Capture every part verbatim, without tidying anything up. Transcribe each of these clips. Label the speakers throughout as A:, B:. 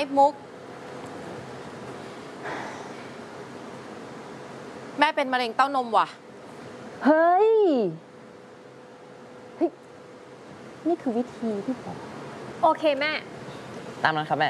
A: มุกแม่เป็นมะเร็งเต้านมว่ะ
B: เฮ้ยเฮ้ยนี่คือวิธีที่ผม
C: โอเคแม่
D: ตามนั้นครับแม่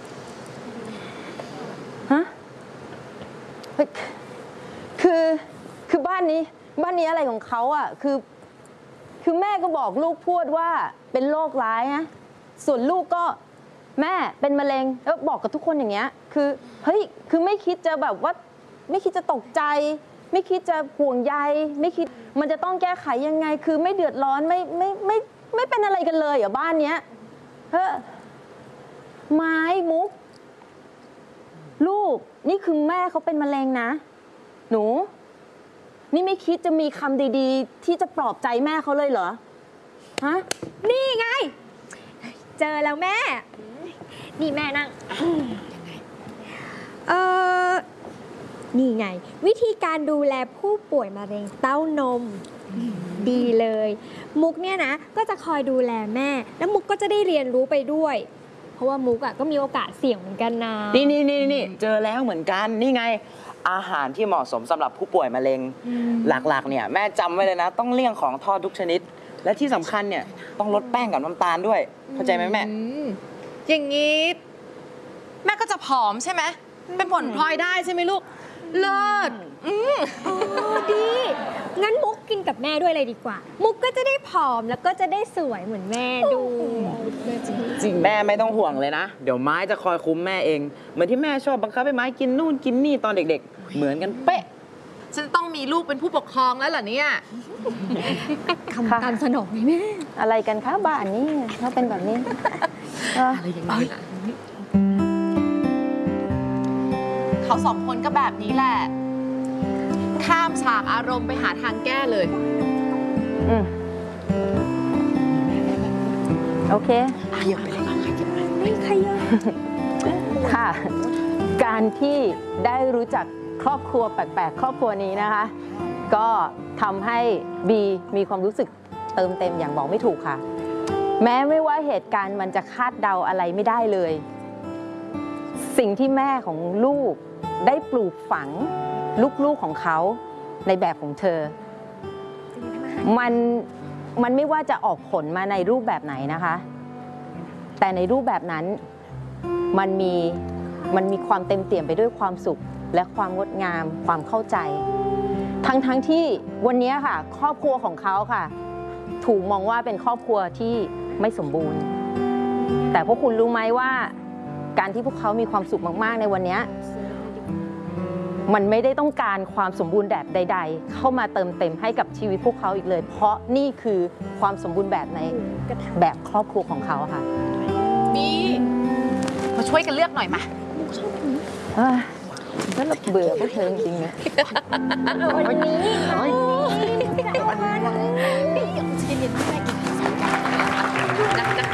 B: ฮะเฮ้ยคือคือบ้านนี้บ้านนี้อะไรของเขาอ่ะคือคือแม่ก็บอกลูกพูดว่าเป็นโรคร้ายนะส่วนลูกก็แม่เป็นมะเร็งแล้วบอกกับทุกคนอย่างเงี้ยคือเฮ้ยคือไม่คิดจะแบบว่าไม่คิดจะตกใจไม่คิดจะห่วงใยไม่คิดมันจะต้องแก้ไขยังไงคือไม่เดือดร้อนไม่ไม่ไม่ไม่เป็นอะไรกันเลยเหรอบ้านเนี้ยเฮ้ยไม้มุกลูกนี่คือแม่เขาเป็นมะเร็งนะหนูนี่ไม่คิดจะมีคำดีๆที่จะปลอบใจแม่เขาเลยเหรอฮะ
C: นี่ไงเจอแล้วแม่นี่แม่นั่งเออนี่ไงวิธีการดูแลผู้ป่วยมะเร็งเต้านมดีเลยมุกเนี่ยนะก็จะคอยดูแลแม่แล้วมุกก็จะได้เรียนรู้ไปด้วยเพราะว่ามุกอ่ะก็มีโอกาสเสี่ยงเหมือนกันนะ
D: นี่นี่นี่นี่เจอแล้วเหมือนกันนี่ไงอาหารที่เหมาะสมสำหรับผู้ป่วยมะเร็งหลักๆเนี่ยแม่จำไว้เลยนะต้องเลี่ยงของทอดทุกชนิดและที่สำคัญเนี่ยต้องลดแป้งกับน้ำตาลด้วยเข้าใจไหมแม่
A: อย่างนี้แม่ก็จะผอมใช่ไหมเป็นผลพลอยได้ใช่ไหมลูกเลิศอืม
C: อ๋อดีงั้นมุกกินกับแม่ด้วยเลยดีกว่ามุกก็จะได้ผอมแล้วก็จะได้สวยเหมือนแม่ดู
D: จริงแม่ไม่ต้องห่วงเลยนะเดี๋ยวไม้จะคอยคุ้มแม่เองเหมือนที่แม่ชอบบังคับให้ไม้กินนู่นกินนี่ตอนเด็กๆเหมือนกันเป๊ะ
A: ฉันต้องมีลูกเป็นผู้ปกครองแล้วเหรอเนี่ย
C: คำตามสนองไหมแม่
B: อะไรกันคะบ้านนี้เขาเป็นแบบนี้
A: อะไรอย่างนี้เขาสองคนก็แบบนี้แหละข้ามฉากอารมณ์ไปหาทางแก้เลย
B: อืมโอเค
A: ขยับไปเลยขยับไป
C: ไม่ขยับ
B: ค่ะการที่ได้รู้จักครอบครัวแปลกๆครอบครัวนี้นะคะก็ทำให้บีมีความรู้สึกเติมเต็มอย่างบอกไม่ถูกค่ะแม้ไม่ว่าเหตุการณ์มันจะคาดเดาอะไรไม่ได้เลยสิ่งที่แม่ของลูกได้ปลูกฝังลูกๆของเขาในแบบของเธอมันมันไม่ว่าจะออกผลมาในรูปแบบไหนนะคะแต่ในรูปแบบนั้นมันมีมันมีความเต็มเปี่ยมไปด้วยความสุขและความงดงามความเข้าใจทั้งทั้งที่วันนี้ค่ะครอบครัวของเขาค่ะถูกมองว่าเป็นครอบครัวที่ไม่สมบูรณ์แต่พวกคุณรู้ไหมว่าการที่พวกเขามีความสุขมากๆในวันนี้มันไม่ได้ต้องการความสมบูรณ์แบบใดๆเข้ามาเติมเต็มให้กับชีวิตพวกเขาอีกเลยเพราะนี่คือความสมบูรณ์แบบในแบบครอบครัวของเขาค่ะ
A: มีมาช่วยกันเลือกหน่อยมา
B: ก็เบื่อพวกเธอจริงๆนะ
C: วันนี้
A: ชินิดแม่กินสองอย่างนะ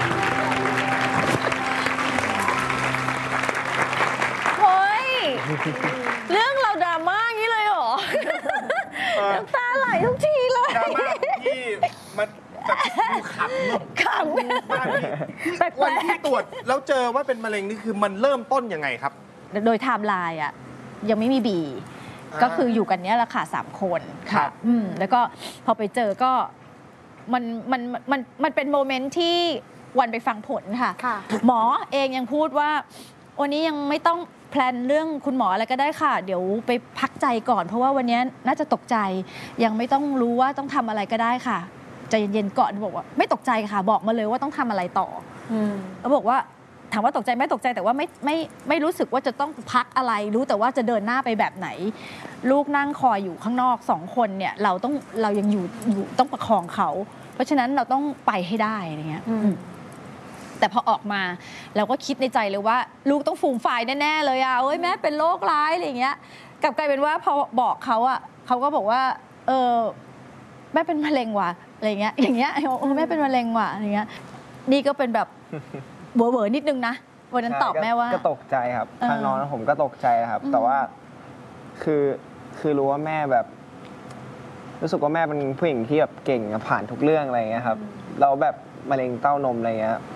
A: เฮ้ยเรื่องเราดราม่าอย่างนี้เลยเหรอน้ำตาไหลทุกทีเลย
E: ดราม่าที่มันแบบขำ
A: ขำ
E: วันที่ตรวจแล้วเจอว่าเป็นมะเร็งนี่คือมันเริ่มต้นยังไงครับ
F: โดยไทม์ไลน์อ่ะยังไม่มีบีก็คืออยู่กันเนี้ยแหละค่ะสามคนค่ะอืมแล้วก็พอไปเจอก็มันมันมันมันเป็นโมเมนต์ที่วันไปฟังผลค่ะหมอเองยังพูดว่าวันนี้ยังไม่ต้องแพลนเรื่องคุณหมออะไรก็ได้ค่ะเดี๋ยวไปพักใจก่อนเพราะว่าวันนี้น่าจะตกใจยังไม่ต้องรู้ว่าต้องทำอะไรก็ได้ค่ะใจเย็นๆก่อนบอกว่าไม่ตกใจค่ะบอกมาเลยว่าต้องทำอะไรต่อแล้วบอกว่าถามว่าตกใจไม่ตกใจแต่ว่าไม่ไม่ไม่รู้สึกว่าจะต้องพักอะไรรู้แต่ว่าจะเดินหน้าไปแบบไหนลูกนั่งคอยอยู่ข้างนอกสองคนเนี่ยเราต้องเรายังอยู่อยู่ต้องประคองเขาเพราะฉะนั้นเราต้องไปให้ได้อะไรเงี้ยแต่พอออกมาเราก็คิดในใจเลยว่าลูกต้องฟูมฝ่ายแน่ๆเลยอ่ะเอ้ยแม่เป็นโรคร้ายอะไรเงี้ยกลับกลายเป็นว่าพอบอกเขาอ่ะเขาก็บอกว่าเออแม่เป็นมะเร็งว่ะอะไรเงี้ยอย่างเงี้ยโอ้แม่เป็นมะเร็งว่ะอะไรเงี้ยนี่ก็เป็นแบบเวอร์ๆนิดนึงนะวันนั้นตอบแม่ว่า
G: ก็ตกใจครับทางน้องผมก็ตกใจครับแต่ว่าคือคือรู้ว่าแม่แบบรู้สึกว่าแม่เป็นผู้หญิงที่แบบเก่งผ่านทุกเรื่องอะไรเงี้ยครับเราแบบมะเร็งเต้านมอะไรเงี้ย